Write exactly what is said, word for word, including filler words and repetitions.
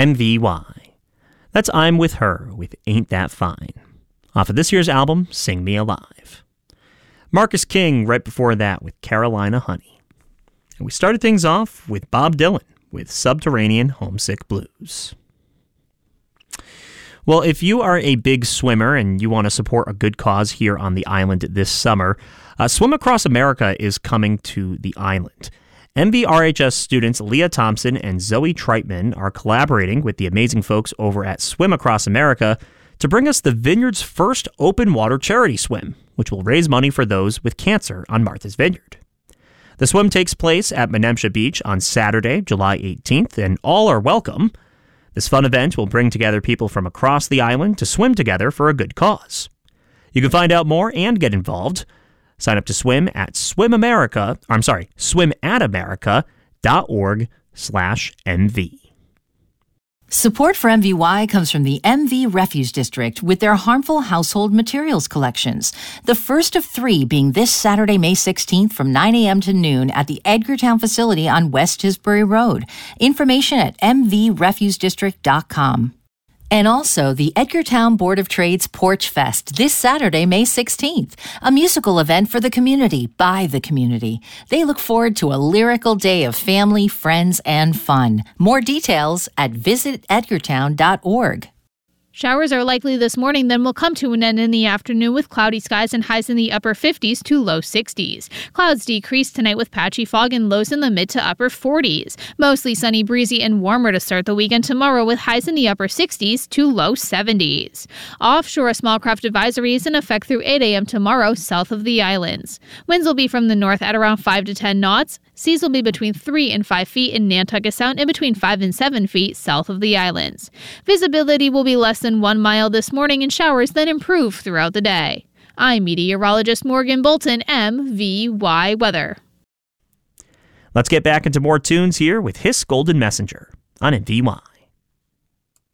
M V Y. That's I'm With Her with Ain't That Fine, off of this year's album, Sing Me Alive. Marcus King right before that with Carolina Honey. And we started things off with Bob Dylan with Subterranean Homesick Blues. Well, if you are a big swimmer and you want to support a good cause here on the island this summer, uh, Swim Across America is coming to the island. M V R H S students Leah Thompson and Zoe Treitman are collaborating with the amazing folks over at Swim Across America to bring us the Vineyard's first open water charity swim, which will raise money for those with cancer on Martha's Vineyard. The swim takes place at Menemsha Beach on Saturday, July eighteenth, and all are welcome. This fun event will bring together people from across the island to swim together for a good cause. You can find out more and get involved. Sign up to swim at Swim America, I'm sorry, swimatamerica.org slash MV. Support for M V Y comes from the M V Refuse District with their harmful household materials collections. The first of three being this Saturday, May sixteenth from nine a.m. to noon at the Edgartown facility on West Tisbury Road. Information at m v refuse district dot com. And also the Edgartown Board of Trade's Porch Fest this Saturday, May sixteenth, a musical event for the community by the community. They look forward to a lyrical day of family, friends, and fun. More details at visit edgartown dot org. Showers are likely this morning, then will come to an end in the afternoon with cloudy skies and highs in the upper fifties to low sixties. Clouds decrease tonight with patchy fog and lows in the mid to upper forties. Mostly sunny, breezy, and warmer to start the weekend tomorrow with highs in the upper sixties to low seventies. Offshore, a small craft advisory is in effect through eight a.m. tomorrow south of the islands. Winds will be from the north at around five to ten knots. Seas will be between three and five feet in Nantucket Sound and between five and seven feet south of the islands. Visibility will be less than one mile this morning and showers then improve throughout the day. I'm meteorologist Morgan Bolton, M V Y Weather. Let's get back into more tunes here with Hiss Golden Messenger on M V Y.